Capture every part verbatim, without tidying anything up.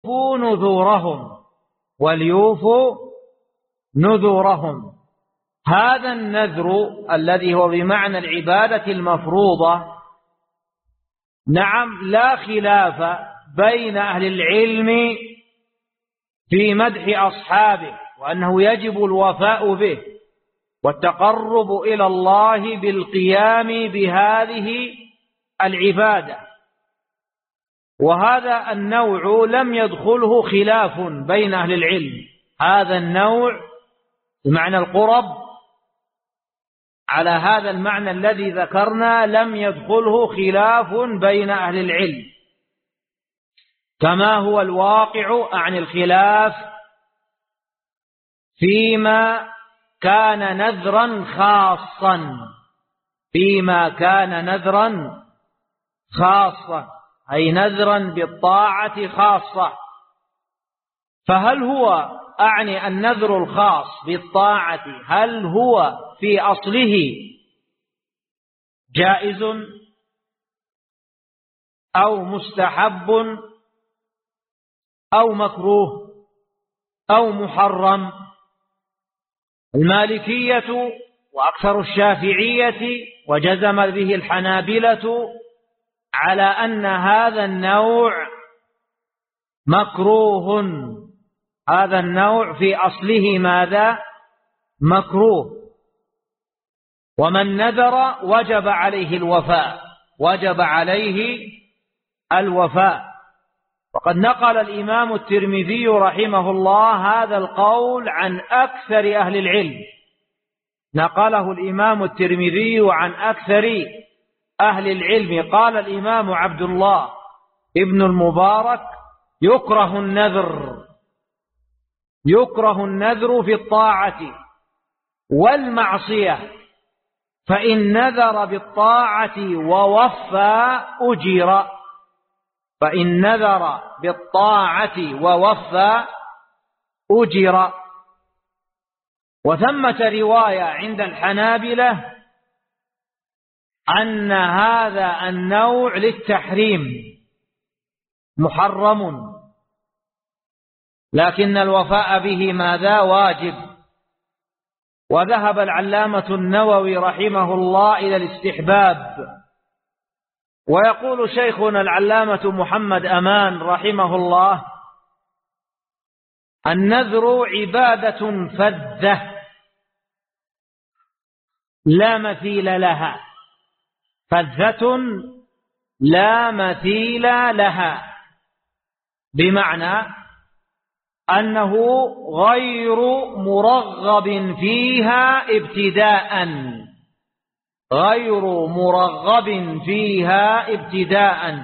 وليوفوا نذورهم وليوفوا نذورهم. هذا النذر الذي هو بمعنى العبادة المفروضة، نعم لا خلاف بين أهل العلم في مدح أصحابه وأنه يجب الوفاء به والتقرب إلى الله بالقيام بهذه العبادة، وهذا النوع لم يدخله خلاف بين أهل العلم. هذا النوع بمعنى القرب على هذا المعنى الذي ذكرنا لم يدخله خلاف بين أهل العلم، كما هو الواقع عن الخلاف فيما كان نذرا خاصا فيما كان نذرا خاصا أي نذرا بالطاعة خاصة. فهل هو أعني النذر الخاص بالطاعة هل هو في أصله جائز أو مستحب أو مكروه أو محرم؟ المالكية وأكثر الشافعية وجزم به الحنابلة على أن هذا النوع مكروه. هذا النوع في أصله ماذا؟ مكروه. ومن نذر وجب عليه الوفاء وجب عليه الوفاء. وقد نقل الإمام الترمذي رحمه الله هذا القول عن أكثر أهل العلم، نقله الإمام الترمذي عن أكثر أهل العلم. قال الإمام عبد الله ابن المبارك: يكره النذر يكره النذر في الطاعة والمعصية، فإن نذر بالطاعة ووفى أجر فإن نذر بالطاعة ووفى أجر. وثمة رواية عند الحنابلة أن هذا النوع للتحريم محرم، لكن الوفاء به ماذا؟ واجب. وذهب العلامة النووي رحمه الله إلى الاستحباب. ويقول شيخنا العلامة محمد أمان رحمه الله: النذر عبادة فذة لا مثيل لها فذة لا مثيل لها، بمعنى أنه غير مرغب فيها ابتداء غير مرغب فيها ابتداء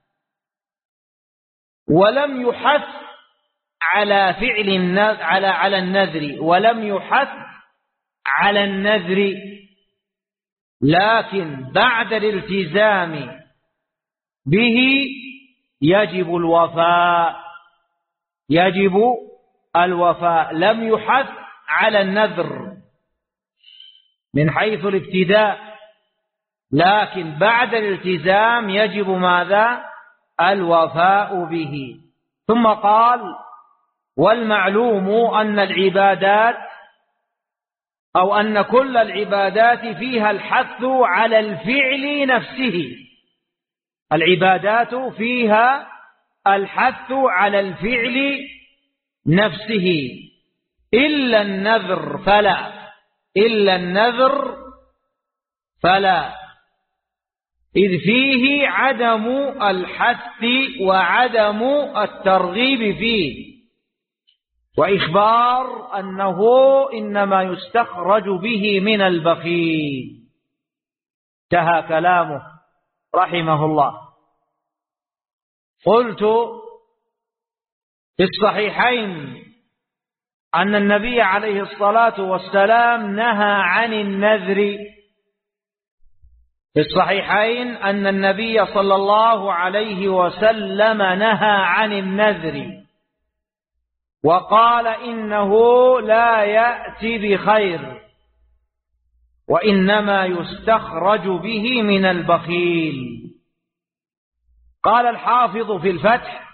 ولم يحث على فعل النذر على على النذر ولم يحث على النذر، لكن بعد الالتزام به يجب الوفاء يجب الوفاء لم يحث على النذر من حيث الابتداء، لكن بعد الالتزام يجب ماذا؟ الوفاء به. ثم قال: والمعلوم أن العبادات أو أن كل العبادات فيها الحث على الفعل نفسه العبادات فيها الحث على الفعل نفسه إلا النذر فلا إلا النذر فلا إذ فيه عدم الحث وعدم الترغيب فيه، وإخبار أنه إنما يستخرج به من البخيل. انتهى كلامه رحمه الله. قلت: في الصحيحين أن النبي عليه الصلاة والسلام نهى عن النذر في الصحيحين أن النبي صلى الله عليه وسلم نهى عن النذر وقال إنه لا يأتي بخير وإنما يستخرج به من البخيل. قال الحافظ في الفتح: